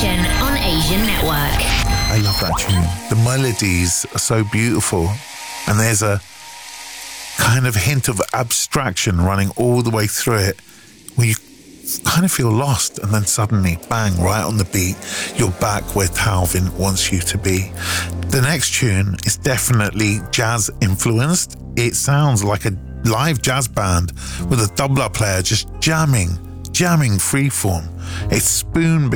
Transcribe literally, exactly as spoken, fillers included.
Session on Asian Network. I love that tune. The melodies are so beautiful, and there's a kind of hint of abstraction running all the way through it, where you kind of feel lost, and then suddenly, bang, right on the beat, you're back where Talvin wants you to be. The next tune is definitely jazz influenced. It sounds like a live jazz band with a tabla player just jamming, jamming freeform. It's Spoon